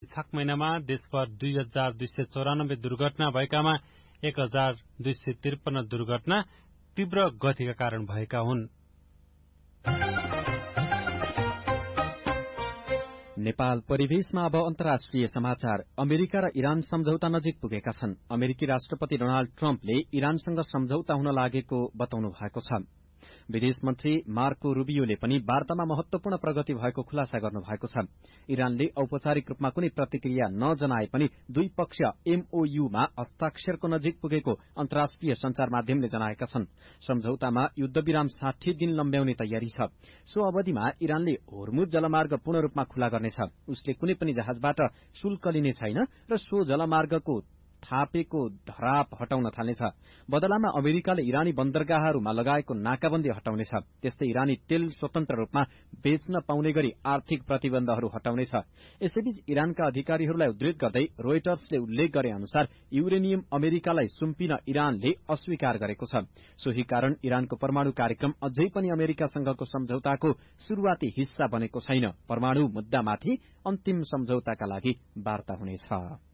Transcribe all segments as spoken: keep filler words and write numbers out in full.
वैशाख महिनामा देशभर दुई हजार दुई सय चौरानब्बे दुर्घटना भएकामा एक हजार दुई सय त्रिपन्न दुर्घटना तीव्र गतिका कारण भएका हुन्। नेपाल परिवेशमा अब अन्तर्राष्ट्रिय समाचार। अमेरिका र इरान सम्झौता नजिक पुगेका छन्। अमेरिकी राष्ट्रपति डोनाल्ड ट्रम्पले इरानसँग सम्झौता हुन लागेको बताउनु भएको छ। विदेश मन्त्री मार्को रूबियोले पनि वार्तामा महत्वपूर्ण प्रगति भएको खुलासा गर्नुभएको छ। इरानले औपचारिक रूपमा कुनै प्रतिक्रिया नजनाए पनि दुई पक्ष एमओयूमा हस्ताक्षरको नजिक पुगेको अन्तर्राष्ट्रिय संचार माध्यमले जनाएका छन्। सम्झौतामा युद्धविराम साठी दिन लम्ब्याउने तयारी छ। सो अवधिमा इरानले होर्मुज जलमार्ग पूर्ण रूपमा खुला गर्नेछ। उसले कुनै पनि जहाजबाट शुल्क लिने छैन र सो जलमार्गको थापेको धराप हटाउन थाल्नेछ। बदलामा अमेरिकाले इरानी बन्दरगाहहरूमा लगाएको नाकाबन्दी हटाउनेछ। त्यस्तै इरानी तेल स्वतन्त्र रूपमा बेच्न पाउने गरी आर्थिक प्रतिबन्धहरू हटाउनेछ। यसैबीच इरानका अधिकारीहरूलाई उद्धृत गर्दै रोयटर्सले उल्लेख गरे अनुसार युरेनियम अमेरिकालाई सुम्पिन इरानले अस्वीकार गरेको छ। सोही कारण इरानको परमाणु कार्यक्रम अझै पनि अमेरिकासँगको सम्झौताको शुरूआती हिस्सा बनेको छैन। परमाणु मुद्दामाथि अन्तिम सम्झौताका लागि वार्ता हुनेछ।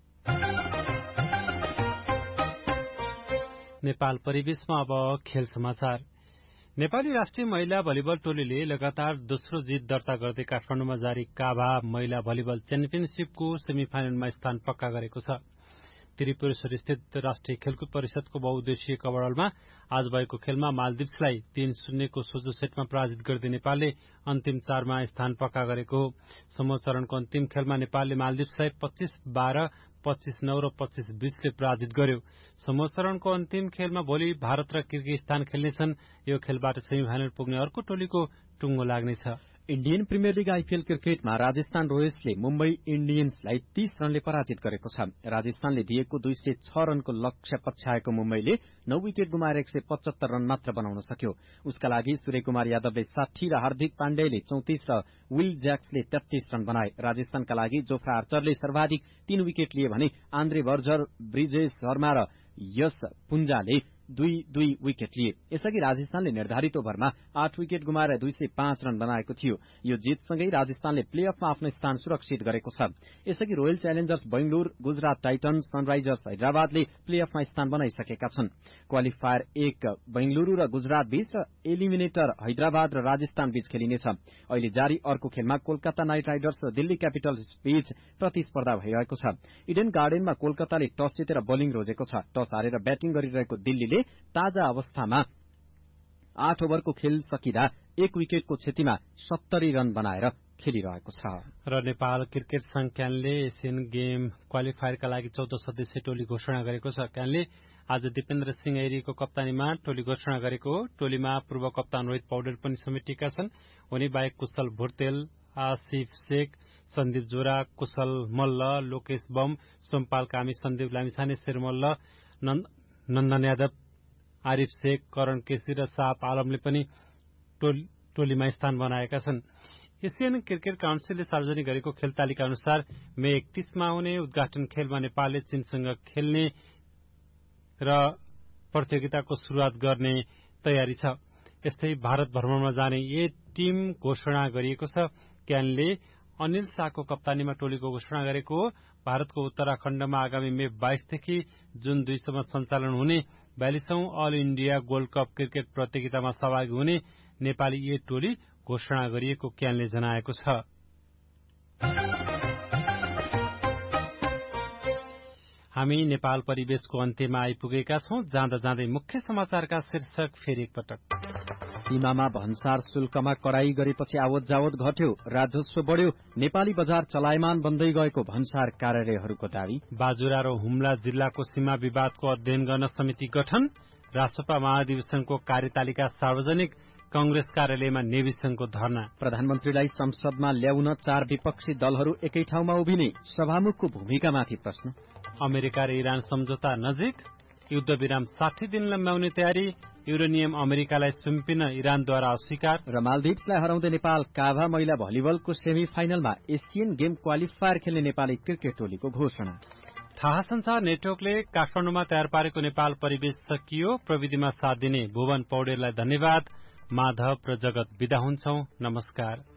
नेपाल परिवेशमा अब खेल समाचार। नेपाली राष्ट्रिय महिला भलिबल टोलीले लगातार दोस्रो जित दर्ता गर्दै काठमाडौँमा जारी काभा महिला भलिबल च्याम्पियनशीपको सेमिफाइनलमा स्थान पक्का गरेको छ। त्रिपुरेश्वर स्थित राष्ट्रिय खेलकुद परिषदको बहुउद्देश्यीय कवरहलमा आज भएको खेलमा मालदिप्सलाई तीन शून्यको सोझो सेटमा पराजित गर्दै नेपालले अन्तिम चारमा स्थान पक्का गरेको हो। समूह चरणको अन्तिम खेलमा नेपालले मालदिप्सलाई पच्चीस बाह्र पच्चीस नौ र पच्चीस बीसले पराजित गर्यो। समूह चरणको अन्तिम खेलमा भोलि भारत र किर्गिस्तान खेल्नेछन्। यो खेलबाट सेमिफाइनल पुग्ने अर्को टोलीको टुङ्गो लाग्नेछ। इण्डियन प्रिमियर लीग आईपीएल क्रिकेटमा राजस्थान रोयल्सले मुम्बई इण्डियन्सलाई तीस रनले पराजित गरेको छ। राजस्थानले दिएको दुई सय छ रनको लक्ष्य पछ्याएको मुम्बईले नौ विकेट गुमाएर एक सय पचहत्तर रन मात्र बनाउन सक्यो। उसका लागि सूर्यकुमार यादवले साठी र हार्दिक पाण्डेले चौतिस र विल ज्याक्सले तेत्तीस रन बनाए। राजस्थानका लागि जोफ्रा आर्चरले सर्वाधिक तीन विकेट लिए भने आन्द्रे बर्जर, ब्रिजेश शर्मा र यश पुञ्जाले दुई दुई विकेट लिए। यसअघि राजस्थानले निर्धारित ओभरमा आठ विकेट गुमाएर दुई सय पाँच रन बनाएको थियो। यो जितसँगै राजस्थानले प्लेअफमा आफ्नो स्थान सुरक्षित गरेको छ। यसअघि royal Challengers Bengaluru, Gujarat titans, Sunrisers हैदराबादले प्लेअफमा स्थान बनाइसकेका छन्। क्वालिफायर एक बेंगलुरू र गुजरात बीच र एलिमिनेटर हैदराबाद र राजस्थान बीच खेलिनेछ। अहिले जारी अर्को खेलमा कोलकाता नाइट राइडर्स र दिल्ली क्यापिटल्स बीच प्रतिस्पर्धा भइरहेको छ। इडेन गार्डनमा कोलकाताले टस जितेर बोलिङ रोजेको छ। टस हारेर ब्याटिङ गरिरहेको दिल्लीले ताजा अवस्थामा आठ ओभरको खेल सकिँदा एक विकेटको क्षतिमा सत्तरी रन बनाएर खेलिरहेको छ। र नेपाल क्रिकेट संघ क्यानले एसियन गेम क्वालिफायरका लागि चौध सदस्यीय टोली घोषणा गरेको छ। क्यानले आज दिपेन्द्र सिंह ऐरीको कप्तानीमा टोली घोषणा गरेको हो। टोलीमा पूर्व कप्तान रोहित पौडेल पनि समेटिएका छन्। उनी बाहेक कुशल भुर्तेल, आसिफ शेख, सन्दीप जोरा, कुशल मल्ल, लोकेश बम, सोमपाल कामी, सन्दीप लामिछाने, शेरमल्ल, नन्दन यादव, आरिफ शेख, करण केसी र साप आलमले पनि टोली, टोलीमा स्थान बनाएका छन्। एसियन क्रिकेट काउन्सिलले सार्वजनिक गरेको खेल तालिका अनुसार मे एकतीसमा हुने उद्घाटन खेलमा नेपालले चीनसँग खेल्ने र प्रतियोगिताको शुरूआत गर्ने तयारी छ। यस्तै भारत भ्रमणमा जाने ए टीम घोषणा गरिएको छ। क्यानले अनिल शाहको कप्तानीमा टोलीको घोषणा गरेको हो। भारतको उत्तराखण्डमा आगामी मे बाइसदेखि जुन दुईसम्म सञ्चालन हुने बयालिसौं all India gold cup cricket प्रतियोगितामा सहभागी हुने नेपाली ए टोली घोषणा गरिएको क्यानले जनाएको छ। हामी नेपाल परिवेशको अन्त्यमा आइपुगेका छौं। जाँदा जाँदै मुख्य समाचारका शीर्षक फेरि एकपटक। सीमामा भन्सार शुल्कमा कराई गरेपछि आवत जावत घट्यो, राजस्व बढ्यो, नेपाली बजार चलायमान बन्दै गएको भन्सार कार्यालयहरूको दावी। बाजुरा र हुम्ला जिल्लाको सीमा विवादको अध्ययन गर्न समिति गठन। रासपा महाधिवेशनको कार्यतालिका सार्वजनिक। कांग्रेस कार्यालयमा नेवी संघको धरना। प्रधानमन्त्रीलाई संसदमा ल्याउन चार विपक्षी दलहरू एकै ठाउँमा उभिने, सभामुखको भूमिकामाथि प्रश्न। अमेरिका र इरान सम्झौता नजिक। युद्धविराम साठी दिन लम्ब्याउने तयारी। युरेनियम अमेरिकालाई सुम्पिन इरानद्वारा अस्वीकार। र मालदिप्सलाई हराउँदै नेपाल काभा महिला भलिबलको सेमी फाइनलमा एसियन गेम क्वालिफायर खेल्ने नेपाली क्रिकेट टोलीको घोषणा। थाहा संसार नेटवर्कले काठमाडौँमा तयार पारेको नेपाल परिवेश सकियो। प्रविधिमा साथ दिने भुवन पौडेललाई धन्यवाद। माधव र जगत विदा हुन्छौं। नमस्कार।